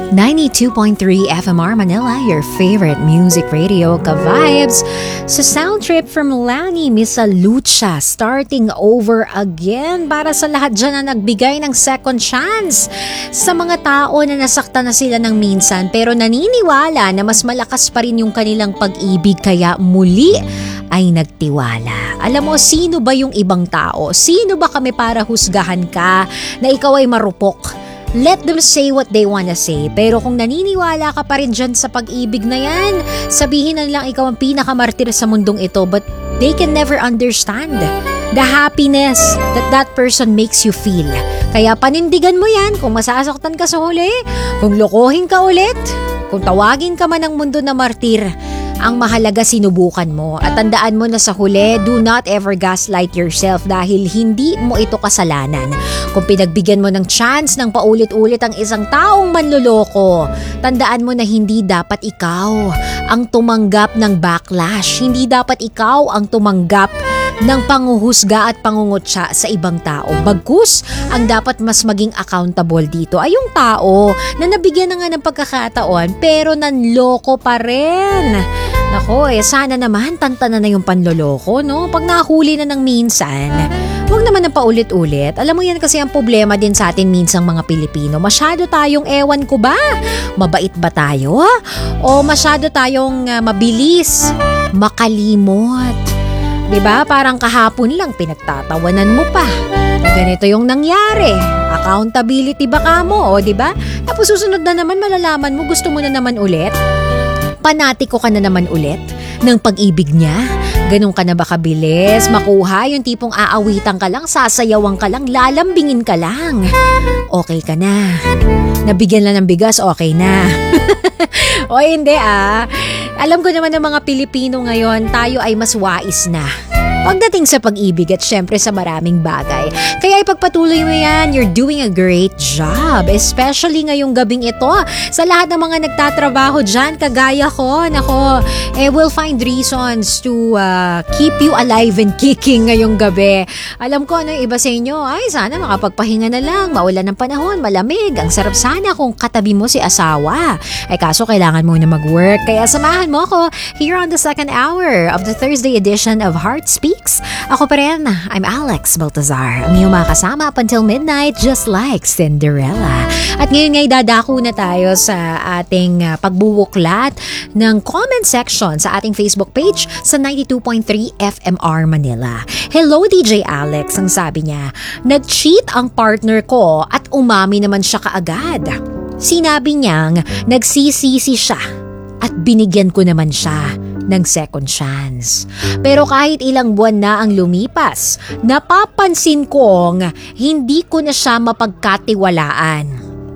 92.3 FMR Manila, your favorite music radio ka-vibes. Sa sound trip from Lani Misa Lucha, starting over again para sa lahat dyan na nagbigay ng second chance. Sa mga tao na nasaktan na sila ng minsan pero naniniwala na mas malakas pa rin yung kanilang pag-ibig kaya muli ay nagtiwala. Alam mo, sino ba yung ibang tao? Sino ba kami para husgahan ka na ikaw ay marupok? Let them say what they wanna say. Pero kung naniniwala ka pa rin dyan sa pag-ibig na yan, sabihin na lang ikaw ang pinakamartir sa mundong ito, but they can never understand the happiness that that person makes you feel. Kaya panindigan mo yan kung masasaktan ka sa huli, kung lokohin ka ulit, kung tawagin ka man ng mundo na martir. Ang mahalaga sinubukan mo at tandaan mo na sa huli, do not ever gaslight yourself dahil hindi mo ito kasalanan. Kung pinagbigyan mo ng chance ng paulit-ulit ang isang taong manloloko, tandaan mo na hindi dapat ikaw ang tumanggap ng backlash. Hindi dapat ikaw ang tumanggap ng panghuhusga at pangungutya sa ibang tao. Bagkus, ang dapat mas maging accountable dito ay yung tao na nabigyan na nga ng pagkakataon pero nanloko pa rin. Nako, sana naman tantanan na yung panloloko, no? Pag nahuli na ng minsan, huwag naman na paulit-ulit. Alam mo yan kasi ang problema din sa atin minsang mga Pilipino. Masyado tayong ewan ko ba? Mabait ba tayo? O masyado tayong mabilis makalimot? Diba? Parang kahapon lang pinagtatawanan mo pa. Ganito yung nangyari. Accountability ba ka mo? O diba? Tapos susunod na naman malalaman mo, gusto mo na naman ulit. Panatiko ka na naman ulit ng pag-ibig niya. Ganun ka na ba kabilis makuha yung tipong aawitan ka lang, sasayawan ka lang, lalambingin ka lang. Okay ka na. Nabigyan lang ng bigas, okay na. O hindi Alam ko naman ng mga Pilipino ngayon, tayo ay mas wais na pagdating sa pag-ibig at syempre sa maraming bagay. Kaya ipagpatuloy mo yan, you're doing a great job. Especially ngayong gabing ito. Sa lahat ng mga nagtatrabaho dyan, kagaya ko, we'll find reasons to keep you alive and kicking ngayong gabi. Alam ko ano yung iba sa inyo, ay sana makapagpahinga na lang, maulan ng panahon, malamig. Ang sarap sana kung katabi mo si asawa. Ay kaso kailangan mo na mag-work. Kaya samahan mo ako here on the second hour of the Thursday edition of Heart Speaks. Ako pa rin, I'm Alex Baltazar, ang iyong makasama up until midnight, just like Cinderella. At ngayon ngay dadako na tayo sa ating pagbubuklat ng comment section sa ating Facebook page sa 92.3 FMR Manila. Hello DJ Alex, ang sabi niya, nag-cheat ang partner ko at umami naman siya kaagad. Sinabi niyang nagsisisi siya at binigyan ko naman siya ng second chance. Pero kahit ilang buwan na ang lumipas, napapansin kong hindi ko na siya mapagkatiwalaan.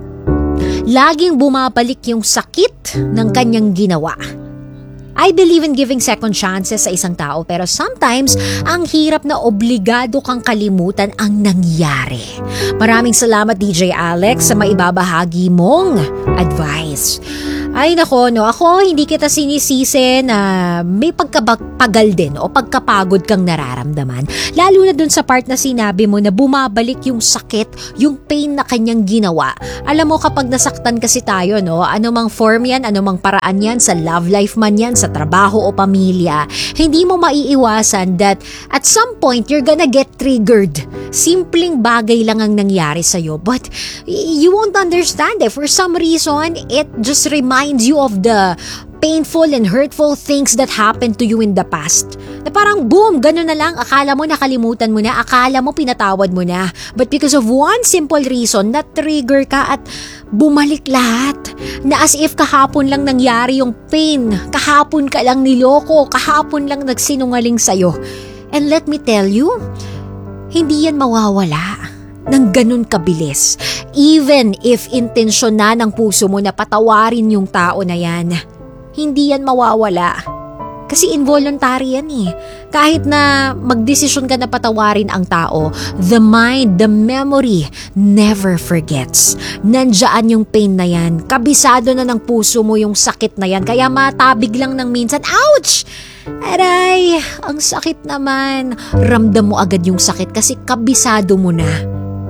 Laging bumabalik yung sakit ng kanyang ginawa. I believe in giving second chances sa isang tao pero sometimes ang hirap na obligado kang kalimutan ang nangyari. Maraming salamat DJ Alex sa maibabahagi mong advice. Ay nako, ako hindi kita sinisisi na may pagkapagal din o pagkapagod kang nararamdaman. Lalo na dun sa part na sinabi mo na bumabalik yung sakit, yung pain na kanyang ginawa. Alam mo kapag nasaktan kasi tayo, anumang form yan, anumang paraan yan, sa love life man yan, sa trabaho o pamilya, hindi mo maiiwasan that at some point you're gonna get triggered. Simpleng bagay lang ang nangyari sa'yo but you won't understand it. For some reason, it just reminds you of the painful and hurtful things that happened to you in the past. Na parang boom, gano'n na lang, akala mo nakalimutan mo na, akala mo pinatawad mo na. But because of one simple reason, na-trigger ka at bumalik lahat. Na as if kahapon lang nangyari yung pain, kahapon ka lang niloko, kahapon lang nagsinungaling sa'yo. And let me tell you, hindi yan mawawala ng ganun kabilis. Even if intensyon na ng puso mo na patawarin yung tao na yan, hindi yan mawawala. Kasi involuntary yan Kahit na magdesisyon ka na patawarin ang tao, the mind, the memory never forgets. Nandiyan yung pain na yan. Kabisado na ng puso mo yung sakit na yan. Kaya matabig lang ng minsan, ouch! Aray, ang sakit naman. Ramdam mo agad yung sakit kasi kabisado mo na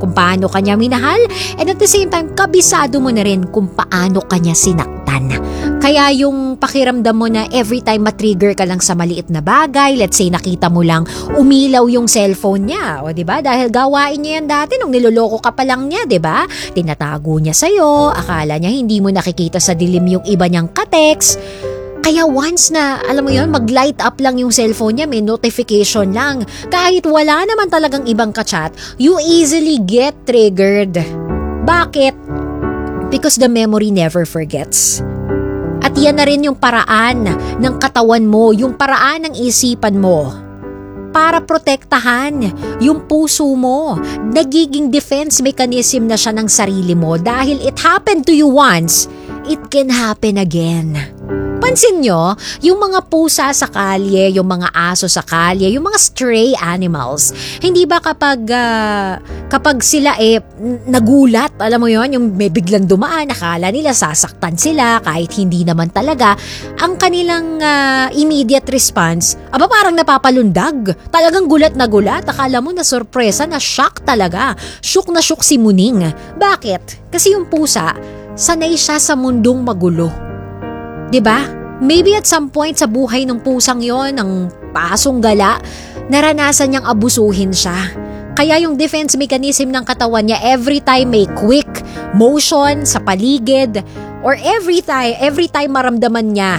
kung paano kanya minahal, and at the same time, kabisado mo na rin kung paano kanya sinaktan. Kaya yung pakiramdam mo na every time matrigger ka lang sa maliit na bagay, let's say nakita mo lang umilaw yung cellphone niya, o diba? Dahil gawain niya yan dati nung niloloko ka pa lang niya, diba? Tinatago niya sa'yo, akala niya hindi mo nakikita sa dilim yung iba niyang ka-text. Kaya once na, alam mo yun, mag-light up lang yung cellphone niya, may notification lang. Kahit wala naman talagang ibang ka-chat, you easily get triggered. Bakit? Because the memory never forgets. At yan na rin yung paraan ng katawan mo, yung paraan ng isipan mo para protektahan yung puso mo. Nagiging defense mechanism na siya ng sarili mo dahil it happened to you once, it can happen again. Pansin nyo, yung mga pusa sa kalye, yung mga aso sa kalye, yung mga stray animals, hindi ba kapag sila nagulat, alam mo yon, yung may biglang dumaan, akala nila sasaktan sila kahit hindi naman talaga, ang kanilang immediate response, parang napapalundag, talagang gulat na gulat, akala mo na sorpresa, na shock talaga, shook na shook si Muning. Bakit? Kasi yung pusa, sanay siya sa mundong magulo. 'Di ba? Maybe at some point sa buhay ng pusang yon, ng pasong gala, naranasan niyang abusuhin siya. Kaya yung defense mechanism ng katawan niya, every time may quick motion sa paligid, or every time maramdaman niya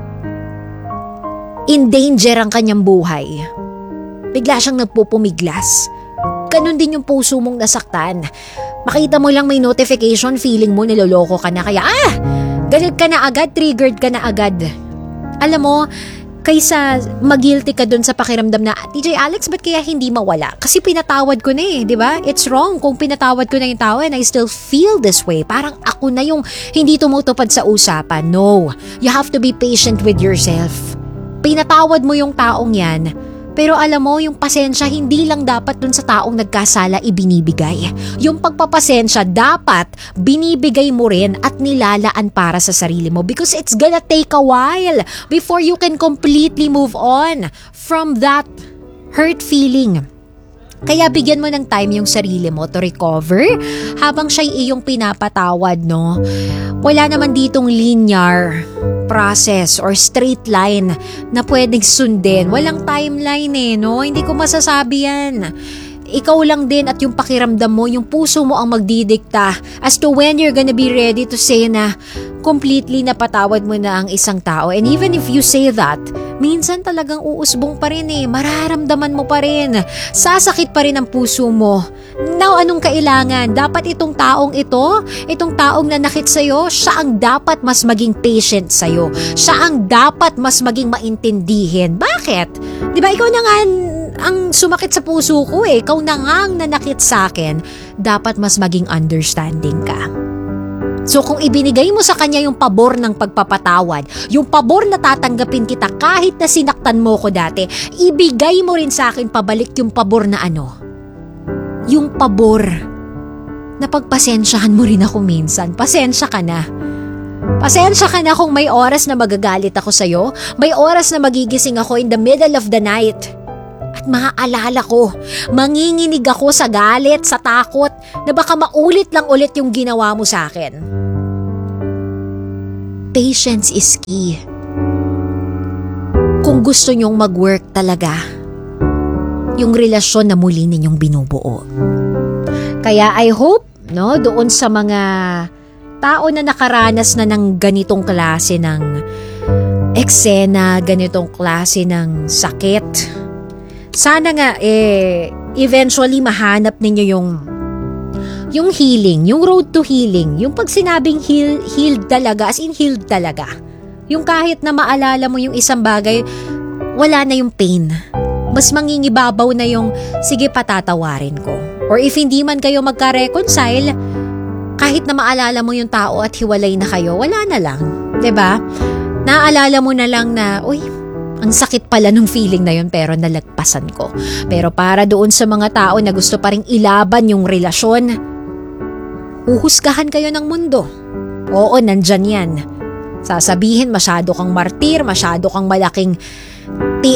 in danger ang kanyang buhay, bigla siyang nagpupumiglas. Ganun din yung puso mong nasaktan. Makita mo lang may notification, feeling mo niloloko ka na, kaya galit ka na agad, triggered ka na agad. Alam mo, kaysa mag-guilty ka dun sa pakiramdam na, DJ Alex, ba't kaya hindi mawala? Kasi pinatawad ko na di ba? It's wrong kung pinatawad ko na yung tao and I still feel this way. Parang ako na yung hindi tumutupad sa usapan. No, you have to be patient with yourself. Pinatawad mo yung taong yan, pero alam mo, yung pasensya hindi lang dapat dun sa taong nagkasala ibinibigay. Yung pagpapasensya dapat binibigay mo rin at nilalaan para sa sarili mo, because it's gonna take a while before you can completely move on from that hurt feeling. Kaya bigyan mo ng time yung sarili mo to recover habang siya'y iyong pinapatawad, no? Wala naman ditong linear process or straight line na pwedeng sundin. Walang timeline no? Hindi ko masasabi yan. Ikaw lang din at yung pakiramdam mo, yung puso mo ang magdidikta as to when you're gonna be ready to say na completely napatawad mo na ang isang tao. And even if you say that, minsan talagang uusbong pa rin mararamdaman mo pa rin. Sasakit pa rin ang puso mo. Now, anong kailangan? Dapat itong taong nanakit sa'yo, siya ang dapat mas maging patient sa'yo. Siya ang dapat mas maging maintindihin. Bakit? Diba, ikaw na nga ang sumakit sa puso ko Ikaw na nga ang nanakit sa akin. Dapat mas maging understanding ka. So kung ibinigay mo sa kanya yung pabor ng pagpapatawad, yung pabor na tatanggapin kita kahit na sinaktan mo ko dati, ibigay mo rin sa akin pabalik yung pabor na yung pabor na pagpasensyahan mo rin ako minsan. Pasensya ka na. Pasensya ka na kung may oras na magagalit ako sa'yo, may oras na magigising ako in the middle of the night. At maaalala ko, manginginig ako sa galit, sa takot, na baka maulit lang ulit yung ginawa mo sa akin. Patience is key. Kung gusto nyong mag-work talaga, yung relasyon na muli ninyong binubuo. Kaya I hope, doon sa mga tao na nakaranas na ng ganitong klase ng eksena, ganitong klase ng sakit, sana nga eventually mahanap ninyo yung healing, yung road to healing, yung pag sinabing healed talaga, as in healed talaga. Yung kahit na maalala mo yung isang bagay, wala na yung pain. Mas mangingibabaw na yung, sige, patatawarin ko. Or if hindi man kayo magka-reconcile, kahit na maalala mo yung tao at hiwalay na kayo, wala na lang. 'Di ba? Naalala mo na lang na, ang sakit pala nung feeling na yun pero nalagpasan ko. Pero para doon sa mga tao na gusto pa ring ilaban yung relasyon, uhusgahan kayo ng mundo. Oo, nandyan yan. Sasabihin masyado kang martir, masyado kang malaking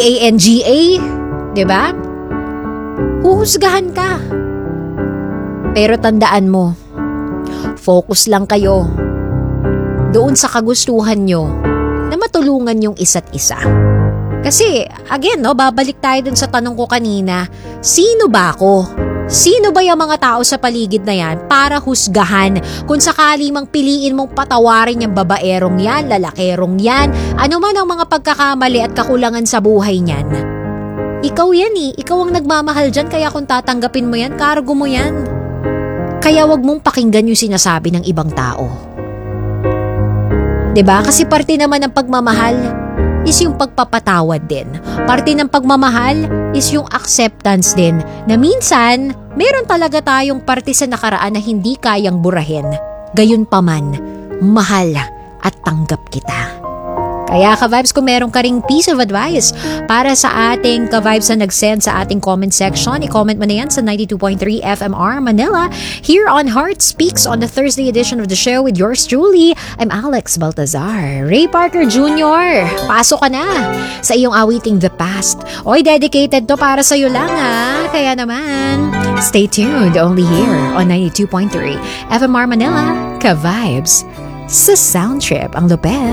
TANGA, diba? Uhusgahan ka. Pero tandaan mo, focus lang kayo doon sa kagustuhan nyo na matulungan yung isa't isa. Kasi, again, babalik tayo dun sa tanong ko kanina, sino ba ako? Sino ba yung mga tao sa paligid na yan para husgahan kung sakali mang piliin mong patawarin yung babaerong yan, lalakerong yan, ano man ang mga pagkakamali at kakulangan sa buhay niyan? Ikaw yan ikaw ang nagmamahal dyan, kaya kung tatanggapin mo yan, cargo mo yan. Kaya wag mong pakinggan yung sinasabi ng ibang tao. 'Di ba? Kasi parte naman ng pagmamahal is yung pagpapatawad din. Parte ng pagmamahal is yung acceptance din na minsan, meron talaga tayong parte sa nakaraan na hindi kayang burahin. Gayunpaman, mahal at tanggap kita. Kaya ka-vibes, kung meron ka ring piece of advice para sa ating ka-vibes na nag-send sa ating comment section, i-comment mo na yan sa 92.3 FMR Manila here on Heart Speaks on the Thursday edition of the show with yours truly. I'm Alex Baltazar. Ray Parker Jr., pasok ka na sa iyong awiting The Past. Oy, dedicated to para sa'yo lang ha. Kaya naman, stay tuned only here on 92.3 FMR Manila. Ka-vibes sa Sound Trip ang lupet.